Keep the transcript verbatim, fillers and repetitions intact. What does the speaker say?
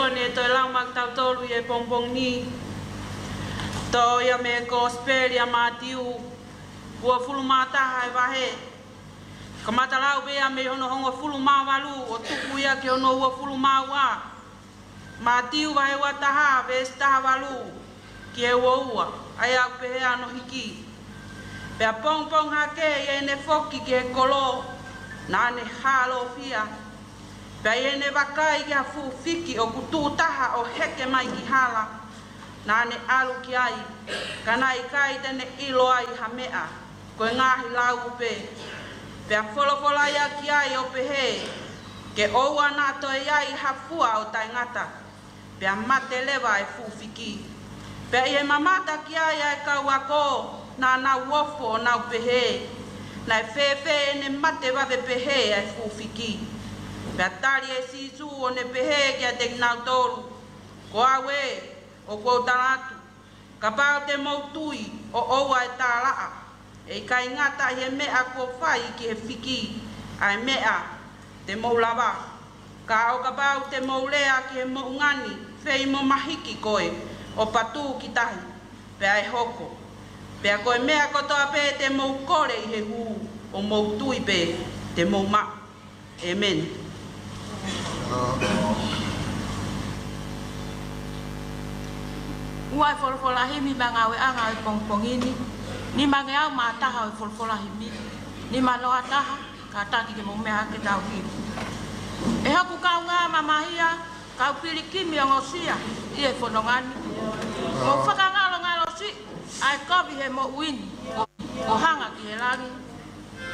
ne to la mak tau tolu e pompong ni. To ia me gospel ia matiu. Ua fulu mata hai wahe. Kamata lau bea me ono hongo fulu mawalu o tuku ia ke ono ua fulu mawa. Matiu wahe wa taha ves taha walu. Ki e ua ua. Ai au pehe ano hiki. Pea pong pong hake ia ne foki ke kolo. Na ne halo fia. Pea ia ne wakai ki hafu fiki o kutu taha o heke mai ki hala. Na ne alu ki ai. Kanai kai tene ilo ai hamea. Koe ngahi lau pe. Pea wholofola ia ki ai o pehe. Ke oua nato e ai hafua o tai ngata. Pea mate lewa e fufiki. Pea ie mamata ki ai e kau ako. Na nau wofo o nau pehe. Na e whewhe e ne mate wawe pehe e fufiki. Pea tari e sisu o ne pehe ki a te nau toru. Ko awe o kou taratu. Ka pao te mautui o oua e tālaa. E kai ngata he mea ko whai ki he whiki. Ai mea te maulawa. Ka au ka pao te maulea ki he maungani. Whei mo mahiki koe o patu ki tahi. Pea e hoko. Pea koe mea kotoa pe te maukore i he hu. O mautui pe te mauma. Amen. Ua e wholofola himi banga we anga e pongpongini. Ni mange au mātaha e wholofola himi. Ni maloa taha, ka taki ke maumeha ke tau himi. E haku kau ngā mamahia, kau piri kimi o ngosia, i e whanongani. Mo whakangalo ngalo si, ai kovi he mo uini, o hanga ki he langi.